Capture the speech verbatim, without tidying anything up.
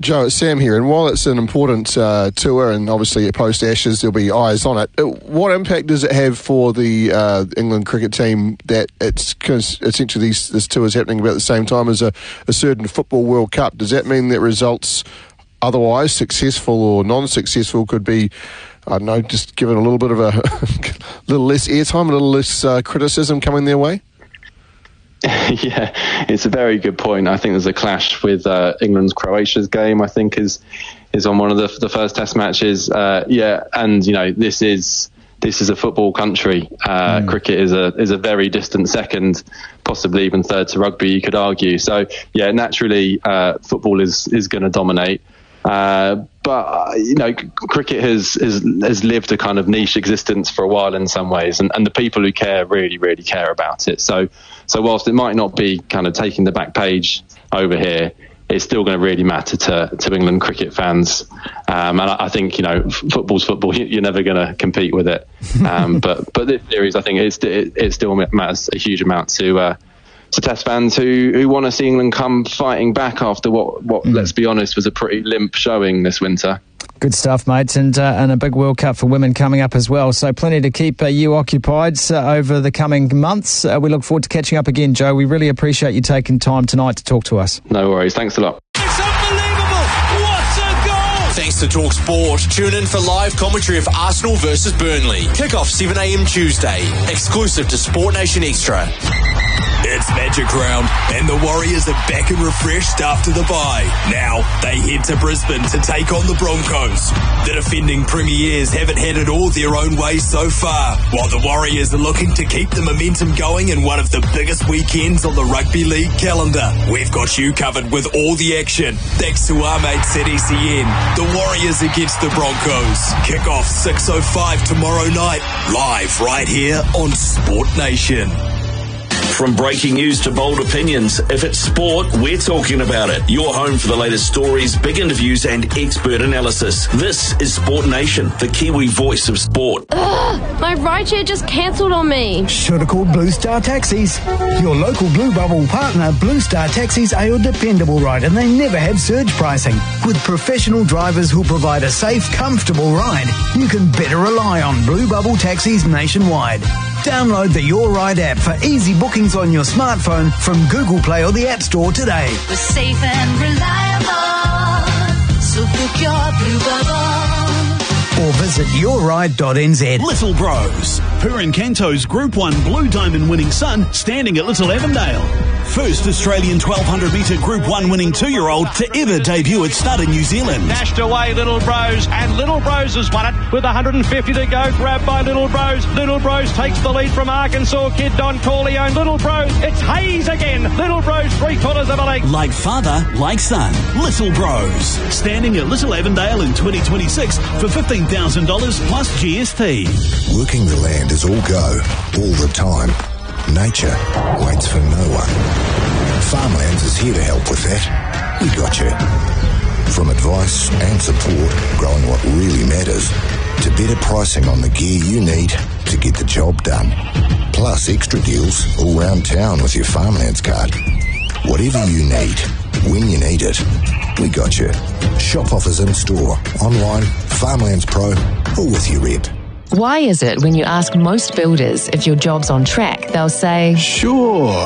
Joe, it's Sam here, and while it's an important uh, tour, and obviously post-Ashes there'll be eyes on it, what impact does it have for the uh, England cricket team that it's cause essentially these, this tour is happening about the same time as a, a certain Football World Cup? Does that mean that results otherwise, successful or non-successful, could be, I don't know, just given a little bit of a little less airtime, a little less uh, criticism coming their way? Yeah, it's a very good point. I think there's a clash with uh, England's Croatia's game, I think, is is on one of the, the first Test matches. Uh, yeah, and, you know, this is this is a football country. Uh, mm. Cricket is a is a very distant second, possibly even third to rugby, you could argue. So, yeah, naturally, uh, football is, is going to dominate. Uh, but, uh, you know, c- cricket has, has has lived a kind of niche existence for a while in some ways, and, and the people who care really, really care about it. So, so whilst it might not be kind of taking the back page over here, it's still going to really matter to, to England cricket fans. Um, and I, I think, you know, f- football's football. You're never going to compete with it. Um, but but this series, I think, it's, it, it still matters a huge amount to uh, to Test fans who, who want to see England come fighting back after what, what mm. let's be honest, was a pretty limp showing this winter. Good stuff, mate, and uh, and a big World Cup for women coming up as well. So plenty to keep uh, you occupied uh, over the coming months. Uh, we look forward to catching up again, Joe. We really appreciate you taking time tonight to talk to us. No worries. Thanks a lot. It's unbelievable. What a goal! Thanks to Talk Sport. Tune in for live commentary of Arsenal versus Burnley. Kick-off seven a.m. Tuesday. Exclusive to Sport Nation Extra. It's Magic Round, and the Warriors are back and refreshed after the bye. Now, they head to Brisbane to take on the Broncos. The defending premiers haven't had it all their own way so far, while the Warriors are looking to keep the momentum going in one of the biggest weekends on the rugby league calendar. We've got you covered with all the action, thanks to our mates at S E N. The Warriors against the Broncos. Kick off six oh five tomorrow night, live right here on Sport Nation. From breaking news to bold opinions, if it's sport, we're talking about it. Your home for the latest stories, big interviews and expert analysis. This is Sport Nation, the Kiwi voice of sport. Ugh, my rideshare just cancelled on me. Should have called Blue Star Taxis. Your local Blue Bubble partner, Blue Star Taxis, are your dependable ride, and they never have surge pricing. With professional drivers who provide a safe, comfortable ride, you can better rely on Blue Bubble Taxis nationwide. Download the Your Ride app for easy bookings on your smartphone from Google Play or the App Store today. We're safe and reliable, so book your Blue Bubble. Or visit your ride dot n z. Little Bros. Purin Canto's Group one Blue Diamond winning son standing at Little Avondale. First Australian twelve hundred metre Group one winning two-year-old to ever debut at Stud in New Zealand. Dashed away Little Bros, and Little Bros has won it with one hundred fifty to go. Grabbed by Little Bros. Little Bros takes the lead from Arkansas kid Don Corleone. Little Bros, it's Hayes again. Little Bros, three quarters of a leg. Like father, like son. Little Bros. Standing at Little Avondale in twenty twenty-six for fifteen thousand dollars plus G S T. Working the land is all go, all the time. Nature waits for no one. Farmlands is here to help with that. We got you. From advice and support, growing what really matters, to better pricing on the gear you need to get the job done. Plus extra deals all round town with your Farmlands card. Whatever you need, when you need it, we got you. Shop offers in store, online, Farmlands Pro, or with your rep. Why is it when you ask most builders if your job's on track, they'll say, sure.